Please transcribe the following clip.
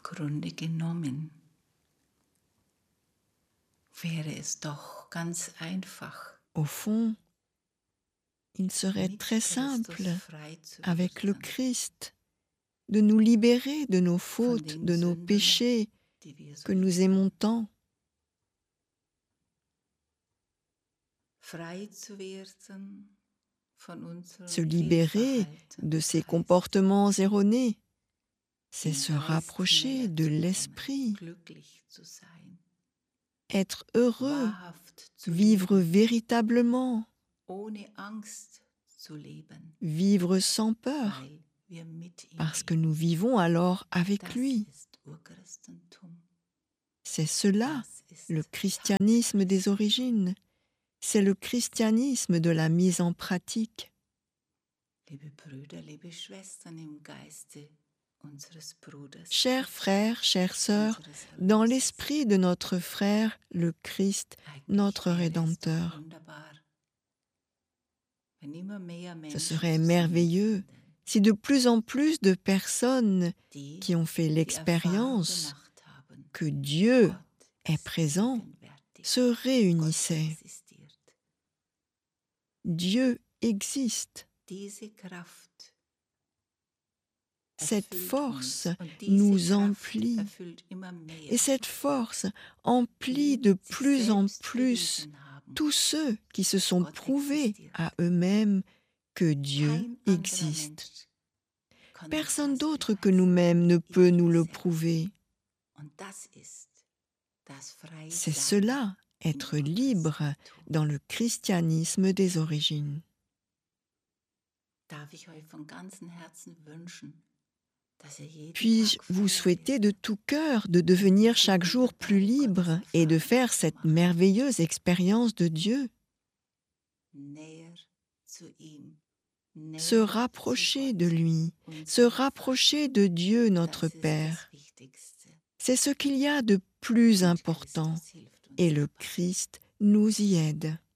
Grunde genommen wäre es doch ganz einfach, Au fond, il serait mit très Christus simple, frei zu avec le werden Christ, de nous libérer de nos von fautes, den de nos Sünden, péchés die wir so que nous lieben. aimons tant, Frei zu werden von unserem se libérer Fehlverhalten, de ces heißt comportements erronés. C'est im se Geist rapprocher näher de zu kommen, l'esprit, glücklich zu sein, être heureux, wahrhaft zu vivre leben, véritablement, ohne Angst zu leben, vivre sans peur, weil wir mit ihm parce que leben. nous vivons alors avec Das lui. ist Urchristentum. C'est cela, Das ist le christianisme des origines. C'est le christianisme de la mise en pratique. Liebe Brüder, liebe Schwestern im Geiste unseres Bruders, Chers frères, chères sœurs, unseres dans Erlösers. l'esprit de notre frère, le Christ, Eigentlich notre wäre es doch Rédempteur. wunderbar, wenn immer mehr Ce Menschen serait merveilleux zusammenfinden, si de plus en plus de personnes die qui ont fait die Erfahrung l'expérience gemacht haben, que Dieu Gott est ist présent gegenwärtig, se Gott réunissaient. existiert. Dieu existe. Diese Kraft Cette erfüllt force uns und diese nous Kraft emplit. erfüllt immer mehr, Et cette force emplit die de sich plus en selbst plus bewiesen haben. tous ceux qui se sont Gott prouvés existiert. à eux-mêmes que Dieu Kein anderer existe. Mensch kann Personne uns das d'autre que beweisen. nous-mêmes ne Ich peut nous le selbst. prouver. Und das ist das freie C'est Sein cela, im être libre Urchristentum. dans le christianisme des origines. Darf ich euch von ganzem Herzen wünschen, dass ihr jeden Puis-je Tag vous freier souhaiter werdet, de tout cœur de devenir chaque jour plus libre et de faire cette merveilleuse expérience de Dieu, näher zu ihm, näher se zu rapprocher Gott, de lui, se unserem rapprocher de Dieu, Vater. notre Das ist Père. das Wichtigste. C'est ce qu'il y a de plus Und important, Christus hilft uns et le dabei. Christ nous y aide.